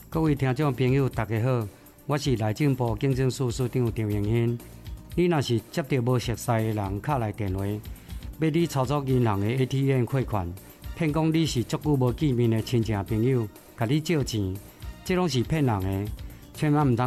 各位听众朋友，大家好，我是内政部警政署署长张荣兴。你若是接到无熟悉的人敲来电话，要你操作银行的 ATM 汇款，骗讲你是足久无见面的亲戚朋友，甲你借钱，这拢是骗人的，千万唔通